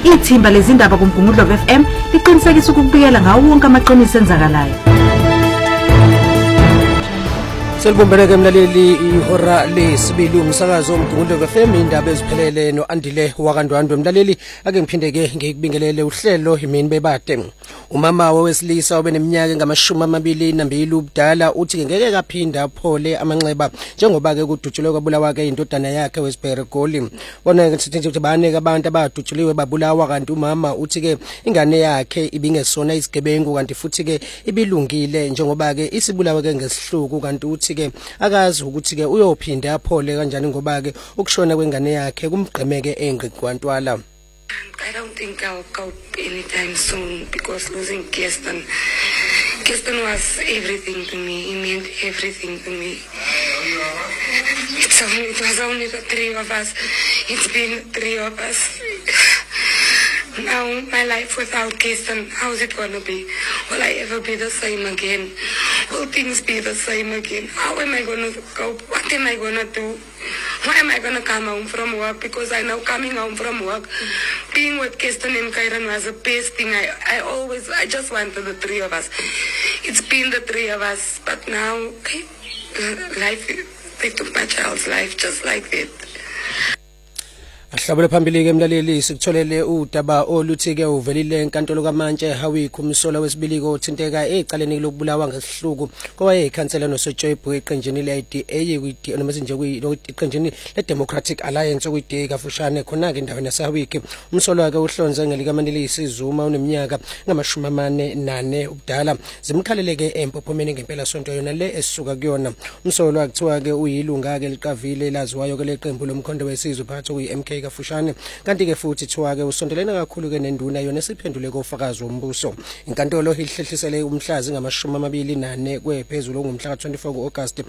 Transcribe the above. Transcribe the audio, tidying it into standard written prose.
ithimba lezindaba kuMgungundlo FM liqinisekisa ukubikela ngawo wonke amaqiniso enzakalayo. Selikumbeleke mlaleli ihora lesibili umsakazo woMgungundlo FM indaba eziphelele noAndile wakandwandwe mlaleli ake ngiphindeke ngikubingelele uhlelo imini bebade. Umama wesilisa obeneminyaka engama-22 ubudala uthi ngeke kaphinda aphole amanxeba njengoba ke kudutshulwe kwabulawa ke indodana yakhe weSperry Goli. Bona ke sithi ukuthi baneke abantu abadutshuliwe babulawa kanti umama uthi ke ingane yakhe ibingesona isigebengu kanti futhi ke ibilungile njengoba ke isibulawa ke ngesihluku kanti uthi ke akazi ukuthi ke uyophinda aphole kanjani ngoba ke ukushona kwengane yakhe kumgqemeke engqikwantwala. I don't think I'll cope anytime soon because losing Kirsten was everything to me. He meant everything to me. It was only the three of us. It's been three of us. Now my life without Kirsten, how's it gonna be? Will I ever be the same again? Will things be the same again? How am I gonna cope? What am I gonna do? Why am I gonna come home from work? Because I know coming home from work, being with Kirsten and Kyron was the best thing. I just wanted the three of us. It's been the three of us, but now they took my child's life just like that. Ahlabule phambili ke mlaleli sikutholele udaba oluthi ke uvelile enkantolo kaMantshele Hawik umsola wesibili othinteka ecaleni lokubulawa ngesihluku kwaye ikhansela noSojoybo eqenjini leIDA noma nje kuyiqenjini leDemocratic Alliance okuyiDA kafushane khona ke endaweni yaseHawik. Umsola wake uhlonze ngelikaManili Sizuma uneminyaka ngama-44 ubudala zimkhaleleke empophomeni ngempela sonto yona le esisuka kuyona. Umsola wakuthiwa ke uyilunga ke liqavile laziwayo ke leqembu lomkhondo wesizwe phakathi kuyiMK kafushane kanti ke futhi thiwa ke usondelene kakhulu ke nenduna yona siphendule kofakazi wombuso. Inkantolo ihlehlisele umhlazi ngama-24 kwephezulu ngomhla ka-24 August